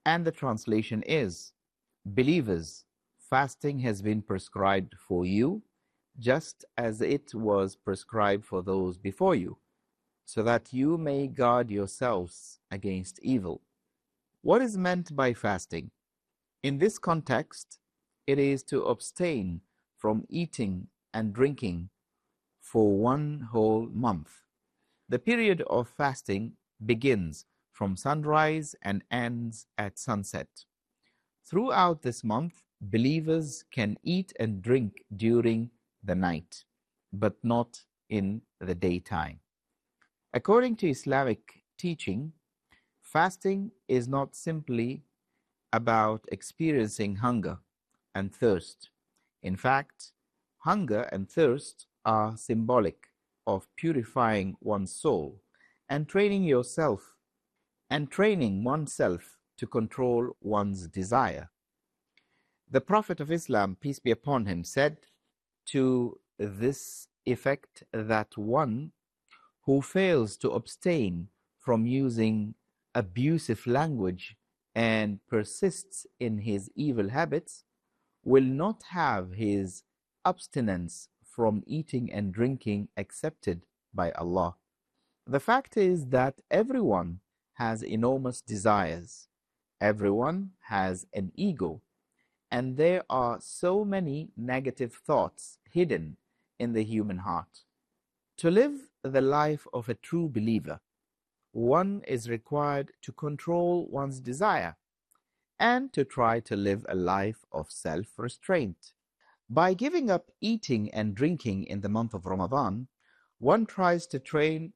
And the translation is, believers, fasting has been prescribed for you, just as it was prescribed for those before you, so that you may guard yourselves against evil. What is meant by fasting? In this context, it is to abstain from eating and drinking for one whole month. The period of fasting begins from sunrise and ends at sunset. Throughout this month, believers can eat and drink during the night, but not in the daytime. According to Islamic teaching, fasting is not simply about experiencing hunger and thirst. In fact, hunger and thirst are symbolic of purifying one's soul and training oneself to control one's desire. The Prophet of Islam, peace be upon him, said to this effect that one who fails to abstain from using abusive language and persists in his evil habits will not have his abstinence from eating and drinking accepted by Allah. The fact is that everyone has enormous desires. Everyone has an ego. And there are so many negative thoughts hidden in the human heart. To live the life of a true believer, one is required to control one's desire and to try to live a life of self-restraint. By giving up eating and drinking in the month of Ramadan, one tries to train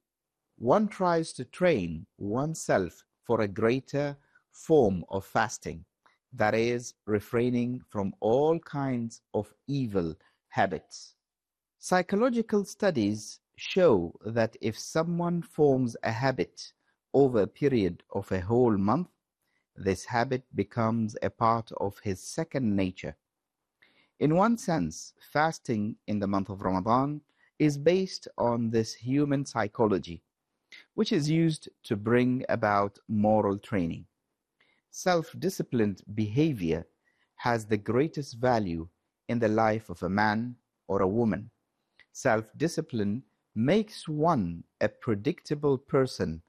oneself for a greater form of fasting, that is, refraining from all kinds of evil habits. Psychological studies show that if someone forms a habit over a period of a whole month, this habit becomes a part of his second nature. In one sense, fasting in the month of Ramadan is based on this human psychology, which is used to bring about moral training. Self-disciplined behavior has the greatest value in the life of a man or a woman. Self-discipline makes one a predictable person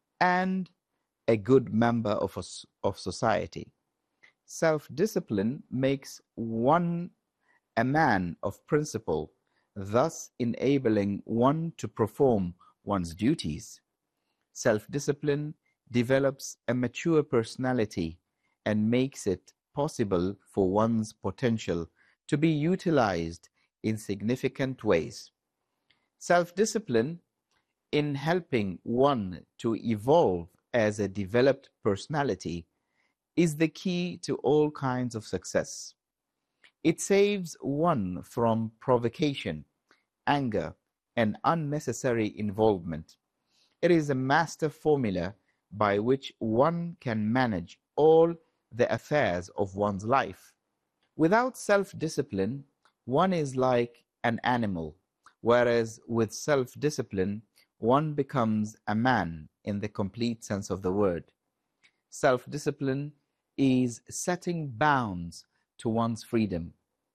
and a good member of society. Self-discipline makes one a man of principle, thus enabling one to perform one's duties. Self-discipline develops a mature personality and makes it possible for one's potential to be utilized in significant ways. Self-discipline in helping one to evolve as a developed personality is the key to all kinds of success. It saves one from provocation, anger, and unnecessary involvement. It is a master formula by which one can manage all the affairs of one's life. Without self-discipline, one is like an animal, whereas with self-discipline, one becomes a man in the complete sense of the word. Self-discipline is setting bounds to one's freedom,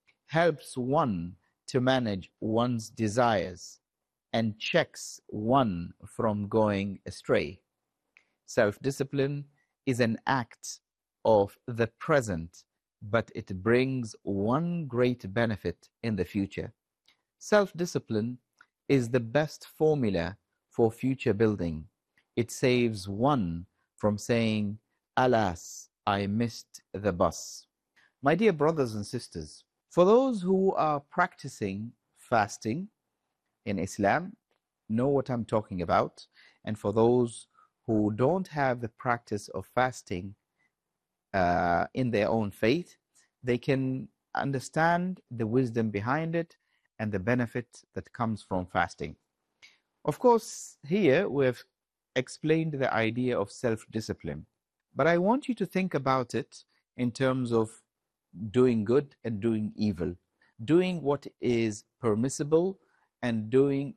helps one to manage one's desires, and checks one from going astray. Self-discipline is an act of the present, but it brings one great benefit in the future. Self-discipline is the best formula for future building. It saves one from saying, "Alas, I missed the bus." My dear brothers and sisters, for those who are practicing fasting in Islam, know what I'm talking about. And for those who don't have the practice of fasting in their own faith, they can understand the wisdom behind it and the benefit that comes from fasting. Of course, here we've explained the idea of self-discipline, but I want you to think about it in terms of doing good and doing evil, doing what is permissible and doing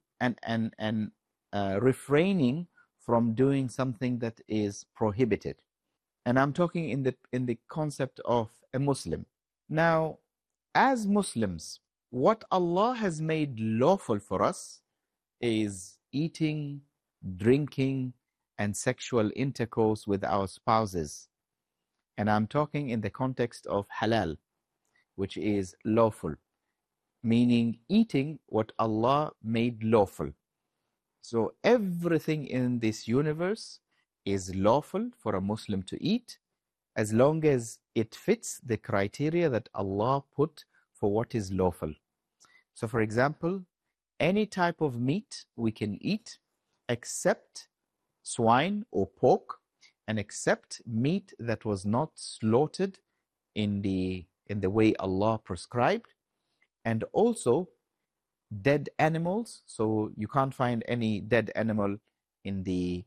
and refraining from doing something that is prohibited. And I'm talking in the concept of a Muslim. Now, as Muslims, what Allah has made lawful for us is eating, drinking, and sexual intercourse with our spouses. And I'm talking in the context of halal, which is lawful, meaning eating what Allah made lawful. So everything in this universe is lawful for a Muslim to eat as long as it fits the criteria that Allah put for what is lawful. So for example, any type of meat we can eat except swine or pork, and except meat that was not slaughtered in the way Allah prescribed, and also dead animals. So you can't find any dead animal in the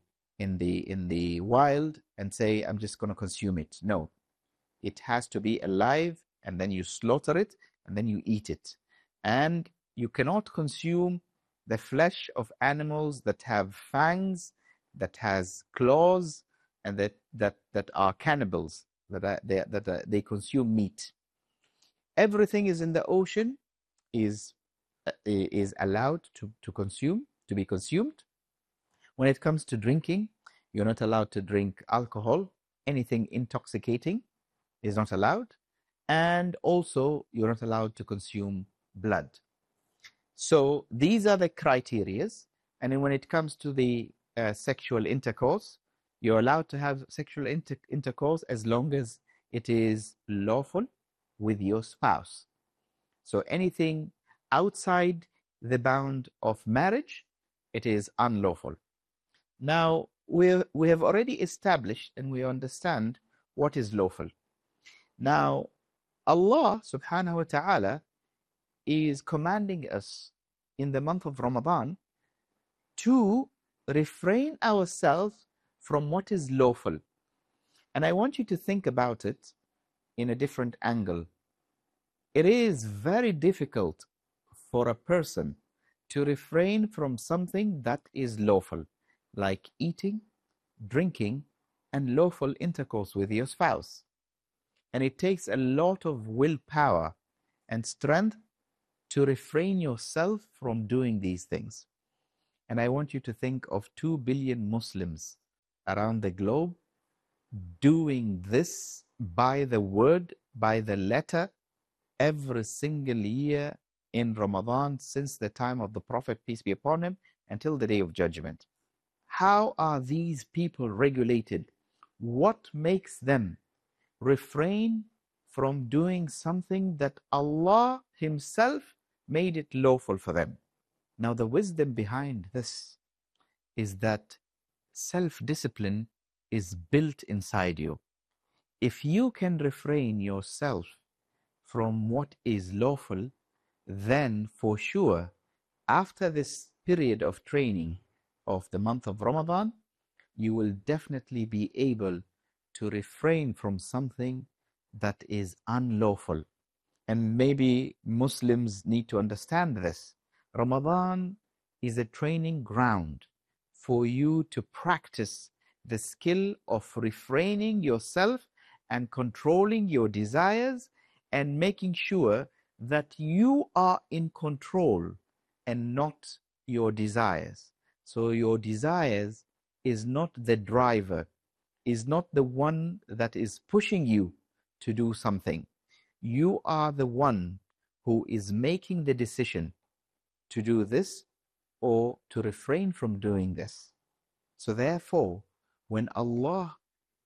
wild and say, I'm just going to consume it. No, it has to be alive, and then you slaughter it, and then you eat it. And you cannot consume the flesh of animals that have fangs, that has claws, and that are cannibals, that they consume meat. Everything is in the ocean is allowed to consume, to be consumed. When it comes to drinking, you're not allowed to drink alcohol. Anything intoxicating is not allowed. And also, you're not allowed to consume blood. So these are the criterias. And then when it comes to the sexual intercourse, you're allowed to have sexual intercourse as long as it is lawful with your spouse. So anything outside the bound of marriage, it is unlawful. Now, we have already established and we understand what is lawful. Now, Allah subhanahu wa ta'ala is commanding us in the month of Ramadan to refrain ourselves from what is lawful. And I want you to think about it in a different angle. It is very difficult for a person to refrain from something that is lawful, like eating, drinking, and lawful intercourse with your spouse. And it takes a lot of willpower and strength to refrain yourself from doing these things. And I want you to think of 2 billion Muslims around the globe doing this by the word, by the letter, every single year in Ramadan since the time of the Prophet, peace be upon him, until the Day of Judgment. How are these people regulated? What makes them refrain from doing something that Allah Himself made it lawful for them? Now, the wisdom behind this is that self-discipline is built inside you. If you can refrain yourself from what is lawful, then for sure, after this period of training of the month of Ramadan, you will definitely be able to refrain from something that is unlawful. And maybe Muslims need to understand this. Ramadan is a training ground for you to practice the skill of refraining yourself and controlling your desires and making sure that you are in control and not your desires. So your desires is not the driver, is not the one that is pushing you to do something. You are the one who is making the decision to do this or to refrain from doing this. So therefore, when Allah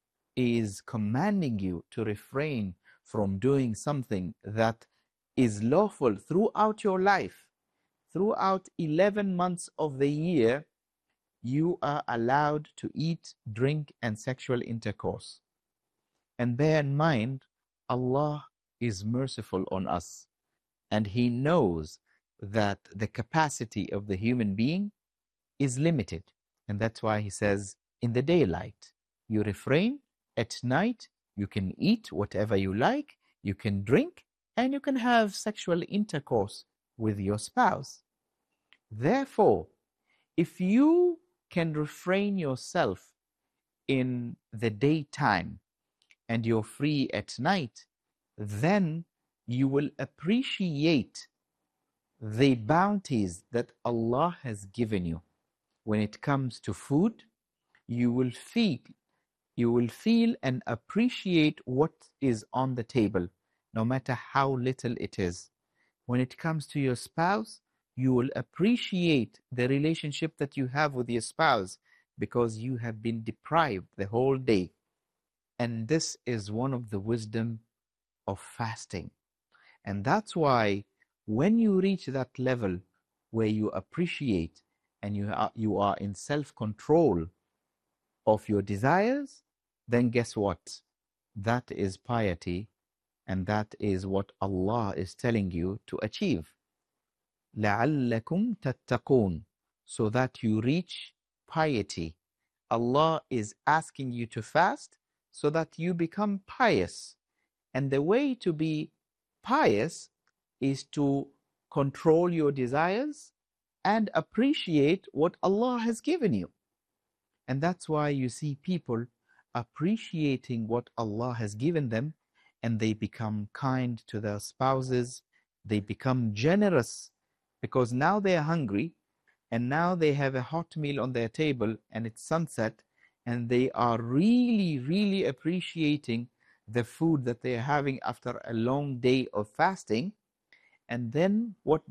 is commanding you to refrain from doing something that is lawful throughout your life, throughout 11 months of the year, you are allowed to eat, drink, and sexual intercourse. And bear in mind, Allah is merciful on us, and He knows that the capacity of the human being is limited. And that's why He says, in the daylight, you refrain. At night, you can eat whatever you like, you can drink, and you can have sexual intercourse with your spouse. Therefore, if you can refrain yourself in the daytime and you're free at night, then you will appreciate the bounties that Allah has given you. When it comes to food, you will feel and appreciate what is on the table, no matter how little it is. When it comes to your spouse, you will appreciate the relationship that you have with your spouse because you have been deprived the whole day. And this is one of the wisdom of fasting. And that's why when you reach that level where you appreciate and you are in self-control of your desires, then guess what? That is piety, and that is what Allah is telling you to achieve. لَعَلَّكُمْ تَتَّقُونَ, so that you reach piety. Allah is asking you to fast so that you become pious. And the way to be pious is to control your desires and appreciate what Allah has given you. And that's why you see people appreciating what Allah has given them, and they become kind to their spouses. They become generous because now they are hungry and now they have a hot meal on their table and it's sunset, and they are really, really appreciating the food that they are having after a long day of fasting. And then what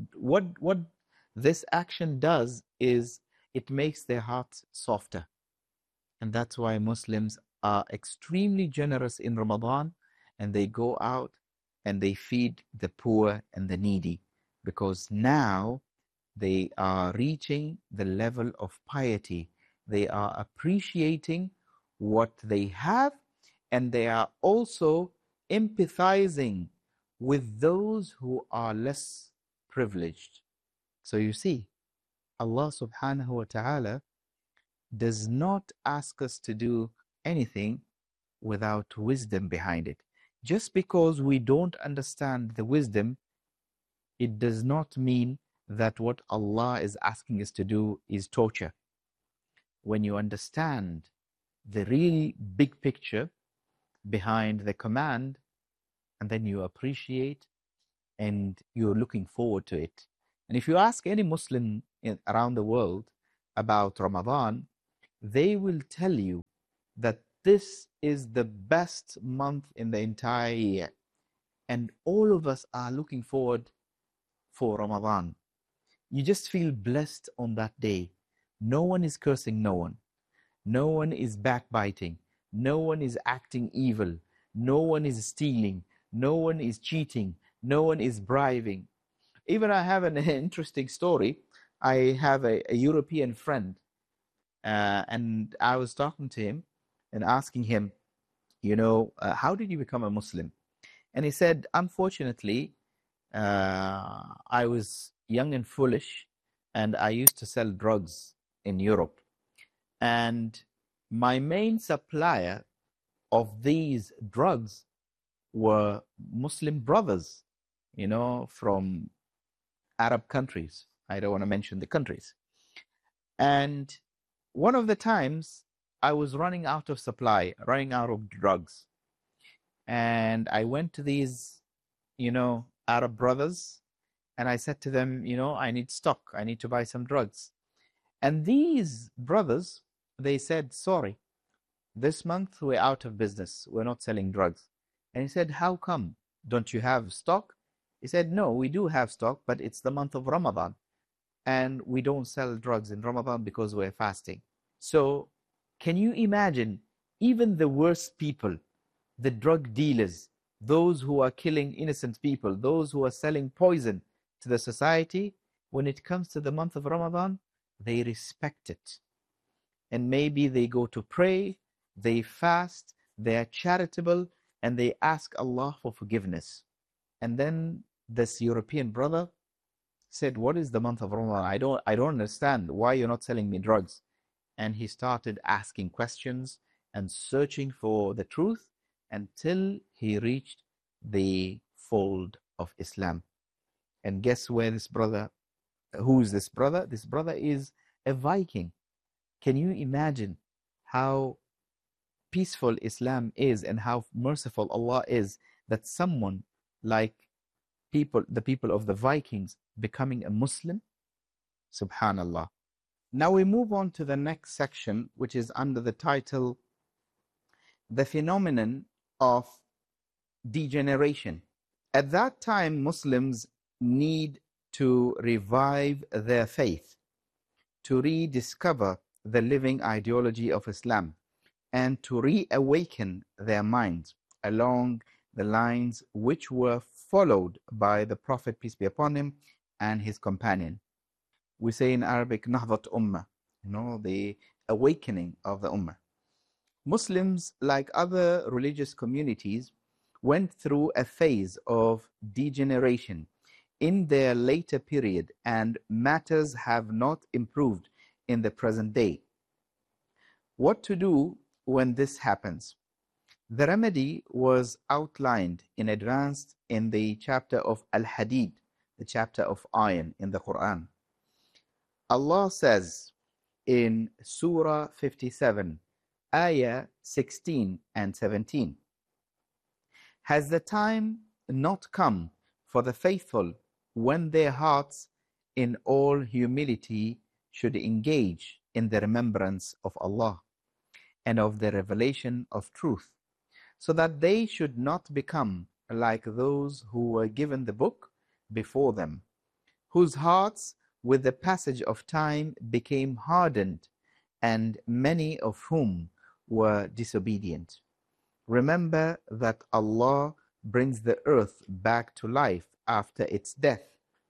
this action does is it makes their hearts softer. And that's why Muslims are extremely generous in Ramadan, and they go out and they feed the poor and the needy, because now they are reaching the level of piety. They are appreciating what they have, and they are also empathizing with those who are less privileged. So you see, Allah subhanahu wa ta'ala does not ask us to do anything without wisdom behind it. Just because we don't understand the wisdom, it does not mean that what Allah is asking us to do is torture. When you understand the really big picture behind the command, and then you appreciate and you're looking forward to it. And if you ask any Muslim around the world about Ramadan, they will tell you that this is the best month in the entire year. And all of us are looking forward for Ramadan. You just feel blessed on that day. No one is cursing no one. No one is backbiting. No one is acting evil. No one is stealing. No one is cheating. No one is bribing. Even I have an interesting story. I have a European friend, and I was talking to him and asking him, how did you become a Muslim? And he said, unfortunately, I was young and foolish, and I used to sell drugs in Europe. And my main supplier of these drugs were Muslim brothers, from Arab countries. I don't want to mention the countries. And one of the times I was running out of supply, running out of drugs. And I went to these, Arab brothers, and I said to them, I need stock. I need to buy some drugs. And these brothers, they said, sorry, this month we're out of business. We're not selling drugs. And he said, how come? Don't you have stock? He said, no, we do have stock, but it's the month of Ramadan. And we don't sell drugs in Ramadan because we're fasting. So can you imagine, even the worst people, the drug dealers, those who are killing innocent people, those who are selling poison to the society, when it comes to the month of Ramadan, they respect it. And maybe they go to pray, they fast, they are charitable, and they ask Allah for forgiveness. And then this European brother said, what is the month of Ramadan? I don't understand why you're not selling me drugs. And he started asking questions and searching for the truth until he reached the fold of Islam. And guess where this brother, who is this brother? This brother is a Viking. Can you imagine how peaceful Islam is and how merciful Allah is, that someone like the people of the Vikings becoming a Muslim? Subhanallah. Now we move on to the next section, which is under the title, The Phenomenon of Degeneration. At that time, Muslims need to revive their faith, to rediscover the living ideology of Islam, and to reawaken their minds along the lines which were followed by the Prophet, peace be upon him, and his companion. We say in Arabic, Nahdat Ummah, the awakening of the Ummah. Muslims, like other religious communities, went through a phase of degeneration in their later period, and matters have not improved in the present day. What to do when this happens? The remedy was outlined in advance in the chapter of Al-Hadid, the chapter of iron in the Quran. Allah says in Surah 57, Ayah 16 and 17, Has the time not come for the faithful when their hearts in all humility should engage in the remembrance of Allah and of the revelation of truth, so that they should not become like those who were given the book before them, whose hearts with the passage of time became hardened, and many of whom were disobedient. Remember that Allah brings the earth back to life after its death.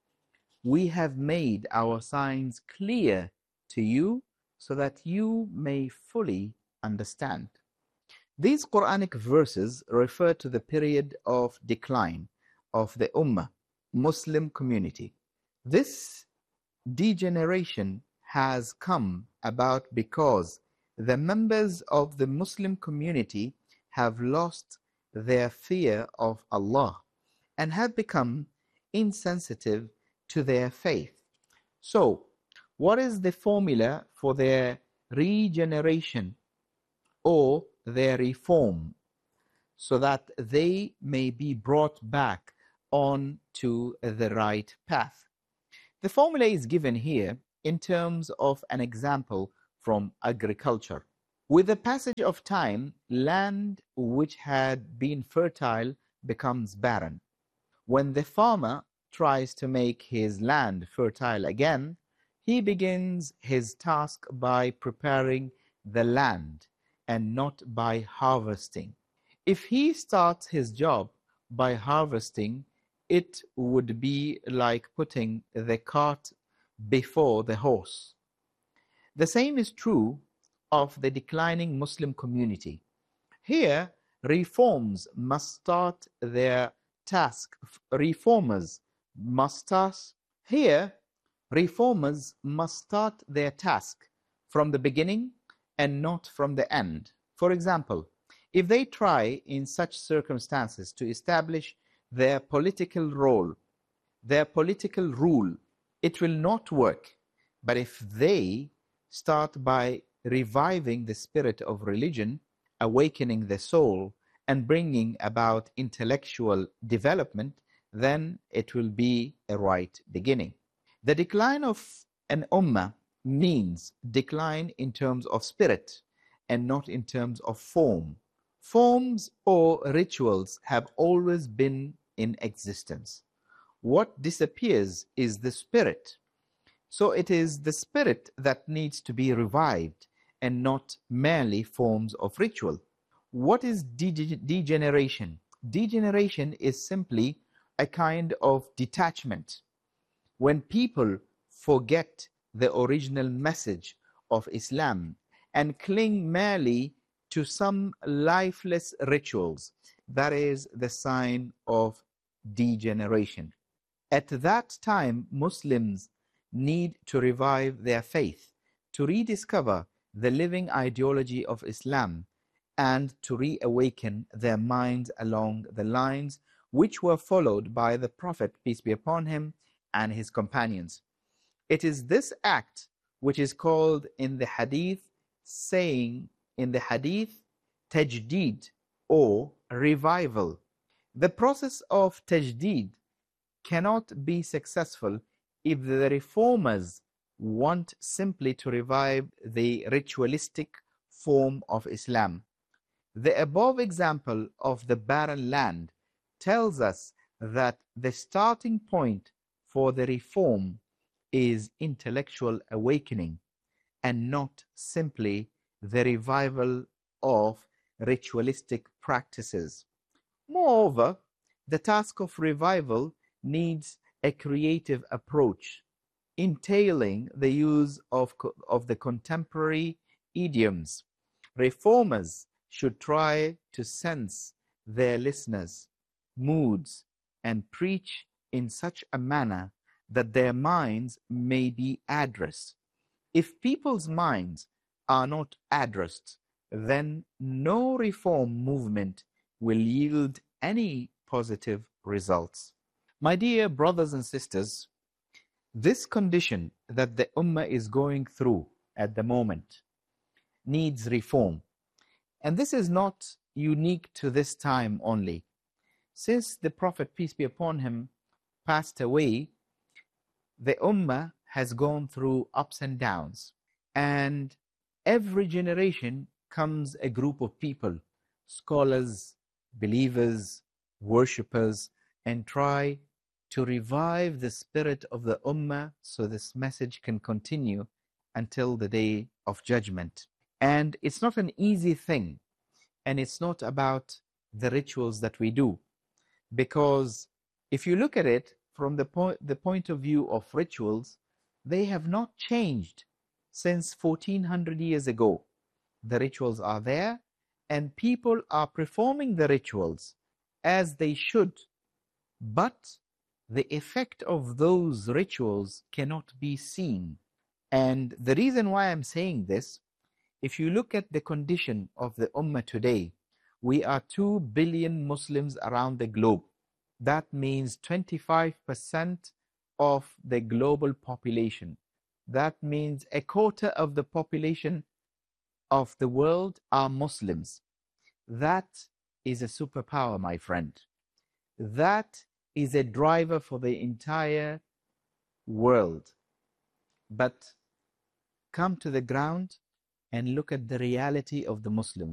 We have made our signs clear to you so that you may fully understand. These Quranic verses refer to the period of decline of the Ummah, Muslim community. This degeneration has come about because the members of the Muslim community have lost their fear of Allah and have become insensitive to their faith. So, what is the formula for their regeneration or their reform, so that they may be brought back on to the right path? The formula is given here in terms of an example from agriculture. With the passage of time, land which had been fertile becomes barren. When the farmer tries to make his land fertile again, he begins his task by preparing the land and not by harvesting. If he starts his job by harvesting, it would be like putting the cart before the horse. The same is true of the declining Muslim community. Here, reformers must start their task from the beginning and not from the end. For example, if they try in such circumstances to establish their political rule, it will not work. But if they start by reviving the spirit of religion, awakening the soul, and bringing about intellectual development, then it will be a right beginning. The decline of an ummah means decline in terms of spirit and not in terms of form. Forms or rituals have always been in existence. What disappears is the spirit. So it is the spirit that needs to be revived and not merely forms of ritual. What is degeneration? Degeneration is simply a kind of detachment. When people forget the original message of Islam and cling merely to some lifeless rituals, that is the sign of degeneration. At that time, Muslims need to revive their faith, to rediscover the living ideology of Islam, and to reawaken their minds along the lines which were followed by the Prophet, peace be upon him, and his companions. It is this act which is called in the hadith, tajdeed or revival. The process of tajdeed cannot be successful if the reformers want simply to revive the ritualistic form of Islam. The above example of the barren land tells us that the starting point for the reform is intellectual awakening and not simply the revival of ritualistic practices. Moreover, the task of revival needs a creative approach, entailing the use of the contemporary idioms. Reformers should try to sense their listeners' moods and preach in such a manner that their minds may be addressed. If people's minds are not addressed, then no reform movement will yield any positive results. My dear brothers and sisters, this condition that the Ummah is going through at the moment needs reform. And this is not unique to this time only. Since the Prophet, peace be upon him, passed away, the Ummah has gone through ups and downs. And every generation comes a group of people, scholars, believers, worshippers, and try to revive the spirit of the Ummah so this message can continue until the day of judgment. And it's not an easy thing, and it's not about the rituals that we do, because if you look at it from the point of view of rituals, they have not changed since 1400 years ago. The rituals are there, and people are performing the rituals as they should, but the effect of those rituals cannot be seen. And the reason why I'm saying this, if you look at the condition of the Ummah today, we are 2 billion Muslims around the globe. That means 25% of the global population. That means a quarter of the population of the world are Muslims. That is a superpower, my friend. That is a driver for the entire world. But come to the ground and look at the reality of the Muslims.